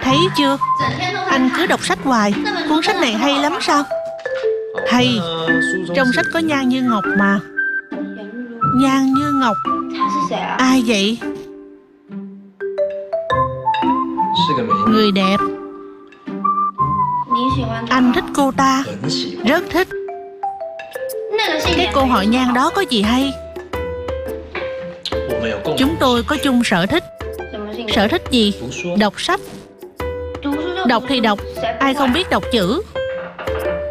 Thấy chưa, anh cứ đọc sách hoài. Cuốn sách này hay lắm sao? Hay. Trong sách có Nhan Như Ngọc mà. Nhan Như Ngọc? Ai vậy? Người đẹp. Anh thích cô ta? Rất thích. Cái cô họ Nhan đó có gì hay? Chúng tôi có chung sở thích. Sở thích gì? Đọc sách. Đọc thì đọc, ai không biết đọc chữ.